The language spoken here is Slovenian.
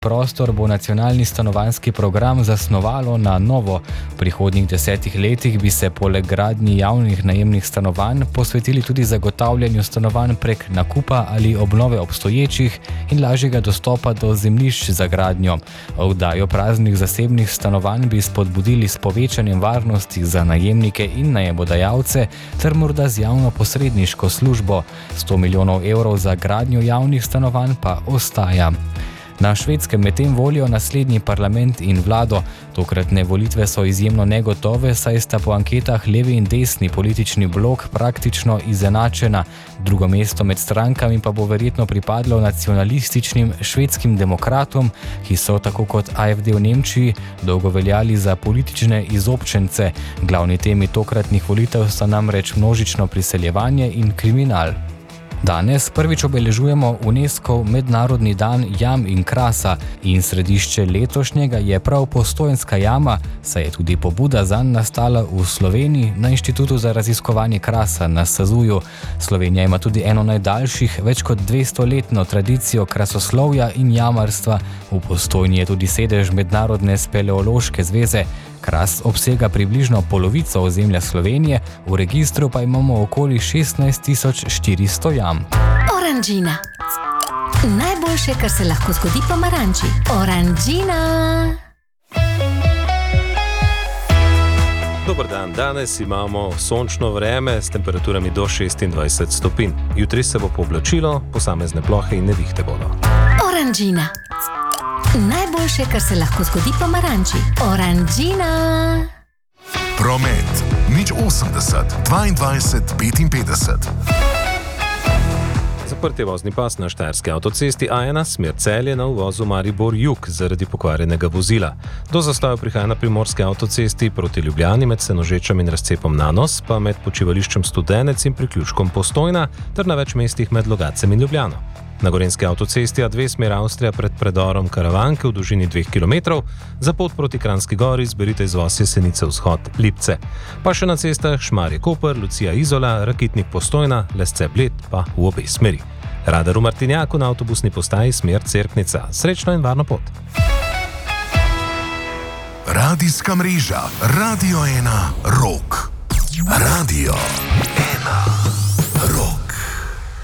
prostor bo nacionalni stanovanjski program zasnovalo na novo. V prihodnjih 10 letih bi se poleg gradnji javnih najemnih stanovanj posvetili tudi zagotavljanju stanovanj prek nakupa ali obnove obstoječih in lažjega dostopa do zemljišč za gradnjo. Oddajo praznih zasebnih stanovanj bi spodbudili s povečanjem varnosti za najemnike in najemodajalce ter morda z javno posredniško službo. 100 milijonov evrov za gradnjo javnih stanovanj pa ostaja. Na Švedskem medtem volijo naslednji parlament in vlado. Tokratne volitve so izjemno negotove, saj sta po anketah levi in desni politični blok praktično izenačena. Drugo mesto med strankami pa bo verjetno pripadlo nacionalističnim švedskim demokratom, ki so, tako kot AfD v Nemčiji, dolgo veljali za politične izobčence. Glavni temi tokratnih volitev sta namreč množično priseljevanje in kriminal. Danes prvič obeležujemo UNESCO mednarodni dan jam in krasa in središče letošnjega je prav Postojnska jama, saj je tudi pobuda zanj nastala v Sloveniji na Inštitutu za raziskovanje krasa na SAZU-ju. Slovenija ima tudi eno najdaljših, več kot 200-letno tradicijo krasoslovja in jamarstva. V Postojni je tudi sedež Mednarodne speleološke zveze. Kras obsega približno polovico ozemlja Slovenije, v registru pa imamo okoli 16.400 jam. Oranžina. Najboljše, kar se lahko zgodi pomaranči. Oranžina. Dober dan, danes imamo sončno vreme s temperaturami do 26 stopinj. Jutri se bo pooblačilo, posamezne plohe in nevihte bodo. Oranžina. Najboljše, kar se lahko zgodi pomaranči. Oranžina. Promet. 080 22 55. Zaprt je vozni pas na Štajerski avtocesti A1, smer Celje na uvozu Maribor-Jug zaradi pokvarjenega vozila. Do zastoja prihaja na Primorski avtocesti proti Ljubljani med Senožečem in razcepom Nanos, pa med počivališčem Studenec in priključkom Postojna ter na več mestih med Logacem in Ljubljano. Na Gorenjski avtocesti A2 smer Avstrija pred predorom Karavanke v dolžini 2 km, za pot proti Kranjski Gori izberite izvoz Jesenice vzhod Lipce. Pa še na cestah Šmarje-Koper, Lucija-Izola, Rakitnik-Postojna, Lesce-Bled pa v obe smeri. Radar v Martinjaku na avtobusni postaji smer Cerknica. Srečno in varno pot. Radijska mreža Radio 1 Rock. Radio 1.